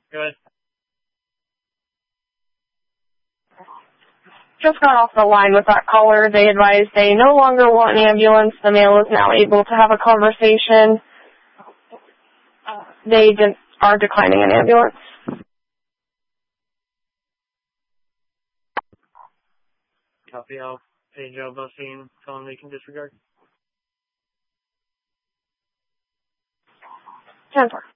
Go ahead. Just got off the line with that caller. They advised they no longer want an ambulance. The male is now able to have a conversation. They are declining an ambulance. Copy. I'll page out both scene, tell them they can disregard. 10-4.